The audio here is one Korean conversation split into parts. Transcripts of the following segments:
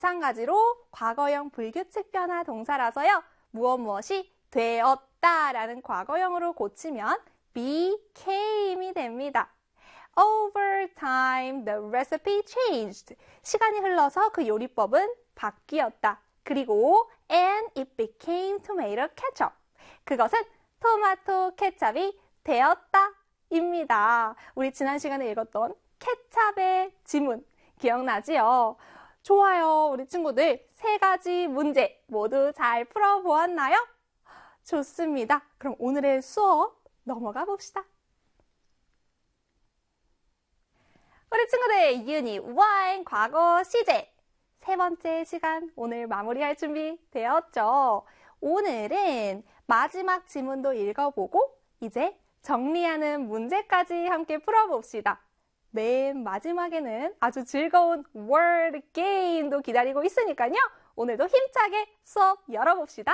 마찬가지로 과거형 불규칙 변화 동사라서요. 무엇이 되었다라는 과거형으로 고치면 became이 됩니다. Over time, the recipe changed. 시간이 흘러서 그 요리법은 바뀌었다. 그리고 and it became tomato ketchup. 그것은 토마토 케찹이 되었다 입니다. 우리 지난 시간에 읽었던 케찹의 지문 기억나지요? 좋아요. 우리 친구들 3가지 문제 모두 잘 풀어보았나요? 좋습니다. 그럼 오늘의 수업 넘어가 봅시다. 우리 친구들 유닛 1 과거 시제 3번째 시간 오늘 마무리할 준비 되었죠? 오늘은 마지막 지문도 읽어보고 이제 정리하는 문제까지 함께 풀어봅시다. 맨 마지막에는 아주 즐거운 word game도 기다리고 있으니까요. 오늘도 힘차게 수업 열어봅시다.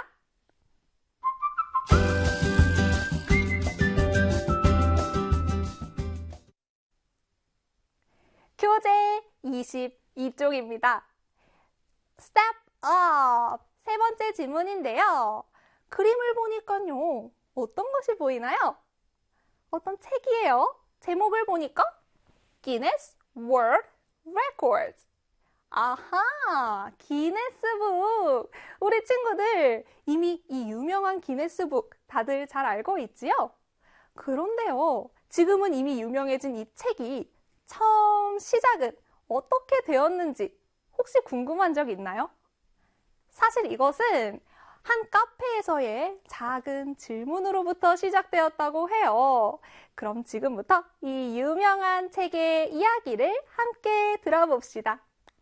교재 22쪽입니다. Step up! 3번째 지문인데요. 그림을 보니까요. 어떤 것이 보이나요? 어떤 책이에요? 제목을 보니까 Guinness World Records. 아하, 기네스북. 우리 친구들 이미 이 유명한 기네스북 다들 잘 알고 있지요? 그런데요. 지금은 이미 유명해진 이 책이 처음 시작은 어떻게 되었는지 혹시 궁금한 적 있나요? 사실 이것은 한 카페에서의 작은 질문으로부터 시작되었다고 해요. 그럼 지금부터 이 유명한 책의 이야기를 함께 들어봅시다.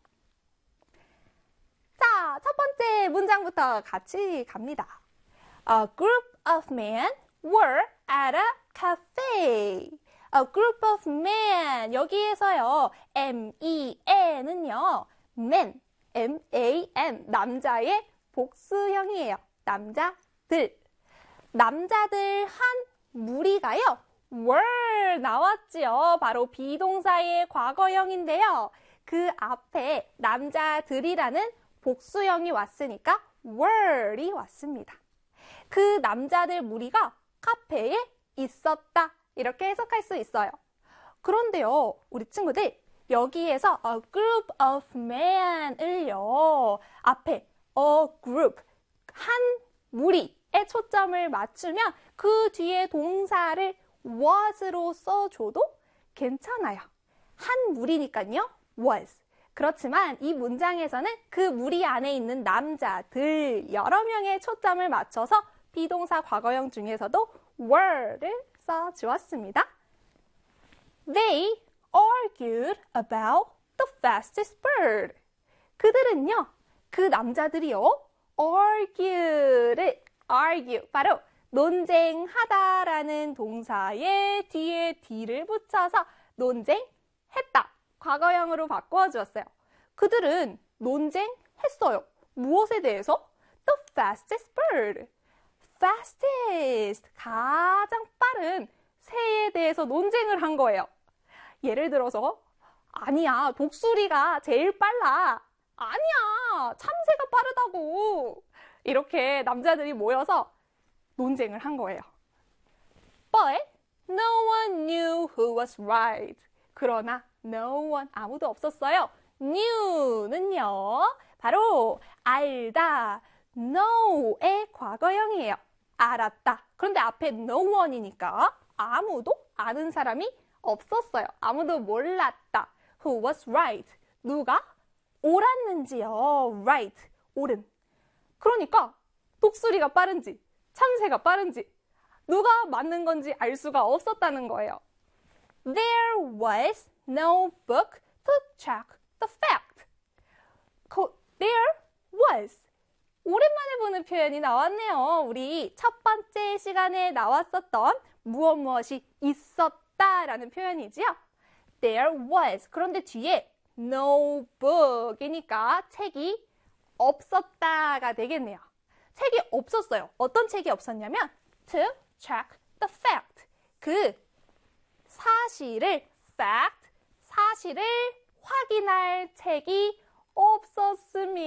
자, 첫 번째 문장부터 같이 갑니다. A group of men were at a cafe. A group of men. 여기에서요, M-E-N은요, men, M-A-N, 남자의 복수형이에요. 남자들. 남자들 한 무리가요. were 나왔지요. 바로 비동사의 과거형인데요. 그 앞에 남자들이라는 복수형이 왔으니까 were이 왔습니다. 그 남자들 무리가 카페에 있었다. 이렇게 해석할 수 있어요. 그런데요, 우리 친구들 여기에서 a group of men을요. 앞에 a group, 한 무리에 초점을 맞추면 그 뒤에 동사를 was로 써줘도 괜찮아요. 한 무리니까요. was. 그렇지만 이 문장에서는 그 무리 안에 있는 남자들 여러 명의 초점을 맞춰서 비동사 과거형 중에서도 were를 써주었습니다. They argued about the fastest bird. 그들은요, 그 남자들이요, argue, 바로 논쟁하다라는 동사의 뒤에 d를 붙여서 논쟁했다. 과거형으로 바꾸어 주었어요. 그들은 논쟁했어요. 무엇에 대해서? The fastest bird. fastest, 가장 빠른 새에 대해서 논쟁을 한 거예요. 예를 들어서 아니야, 독수리가 제일 빨라. 아니야, 참새가 빠르다고. 이렇게 남자들이 모여서 논쟁을 한 거예요. But no one knew who was right. 그러나 no one, 아무도 없었어요. knew는요, 바로 알다, know의 과거형이에요. 알았다. 그런데 앞에 no one이니까 아무도 아는 사람이 없었어요. 아무도 몰랐다. Who was right? 누가 옳았는지요. right, 옳은. 그러니까 독수리가 빠른지 참새가 빠른지 누가 맞는 건지 알 수가 없었다는 거예요. There was no book to check the fact. There was. 오랜만에 보는 표현이 나왔네요. 우리 첫 번째 시간에 나왔었던 무엇이 있었다라는 표현이지요. There was. 그런데 뒤에 no book이니까 책이 없었다가 되겠네요. 책이 없었어요. 어떤 책이 없었냐면 to check the fact. 그 사실을, fact, 사실을 확인할 책이 없었습니다.